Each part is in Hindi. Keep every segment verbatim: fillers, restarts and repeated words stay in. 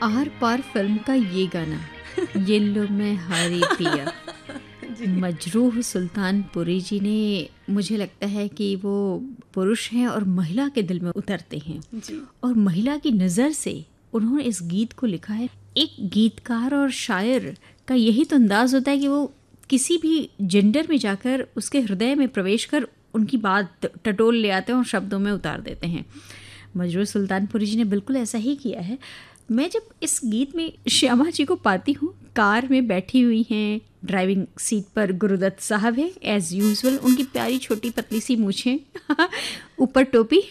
आर पार फिल्म का ये गाना, ये लो मैं हारी पिया, मजरूह सुल्तानपुरी जी ने, मुझे लगता है कि वो पुरुष हैं और महिला के दिल में उतरते हैं जी। और महिला की नज़र से उन्होंने इस गीत को लिखा है। एक गीतकार और शायर का यही तो अंदाज़ होता है कि वो किसी भी जेंडर में जाकर उसके हृदय में प्रवेश कर उनकी बात टटोल ले आते हैं और शब्दों में उतार देते हैं। मजरूह सुल्तानपुरी जी ने बिल्कुल ऐसा ही किया है। मैं जब इस गीत में श्यामा जी को पाती हूँ, कार में बैठी हुई हैं, ड्राइविंग सीट पर गुरुदत्त साहब है एज़ यूजुअल, उनकी प्यारी छोटी पतली सी मूछें, ऊपर टोपी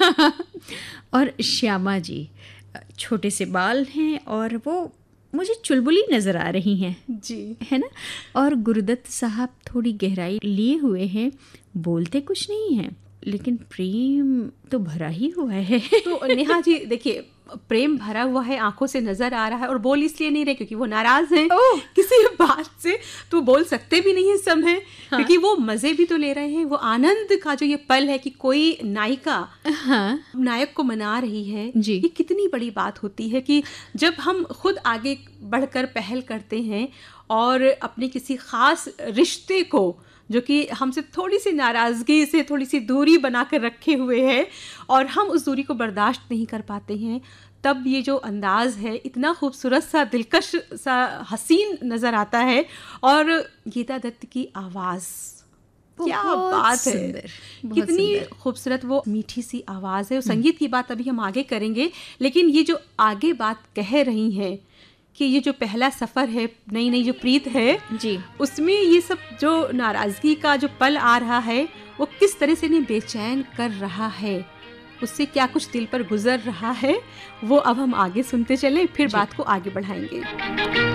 और श्यामा जी छोटे से बाल हैं और वो मुझे चुलबुली नज़र आ रही हैं जी, है ना। और गुरुदत्त साहब थोड़ी गहराई लिए हुए हैं, बोलते कुछ नहीं हैं लेकिन प्रेम तो भरा ही हुआ है। तो नेहा जी देखिए, प्रेम भरा हुआ है, आंखों से नजर आ रहा है, और बोल इसलिए नहीं रहे क्योंकि वो नाराज हैं किसी बात से, तो बोल सकते भी नहीं है इस समय। हाँ। क्योंकि वो मजे भी तो ले रहे हैं, वो आनंद का जो ये पल है कि कोई नायिका हाँ। नायक को मना रही है जी। ये कितनी बड़ी बात होती है कि जब हम खुद आगे बढ़कर पहल करते हैं और अपने किसी खास रिश्ते को जो कि हमसे थोड़ी सी नाराज़गी से थोड़ी सी दूरी बना कर रखे हुए है और हम उस दूरी को बर्दाश्त नहीं कर पाते हैं, तब ये जो अंदाज़ है इतना खूबसूरत सा, दिलकश सा, हसीन नज़र आता है। और गीता दत्त की आवाज़, क्या बात है, कितनी खूबसूरत वो मीठी सी आवाज़ है। संगीत की बात अभी हम आगे करेंगे, लेकिन ये जो आगे बात कह रही हैं कि ये जो पहला सफ़र है, नई नई जो प्रीत है जी, उसमें ये सब जो नाराज़गी का जो पल आ रहा है वो किस तरह से इन्हें बेचैन कर रहा है, उससे क्या कुछ दिल पर गुजर रहा है, वो अब हम आगे सुनते चलें, फिर बात को आगे बढ़ाएंगे।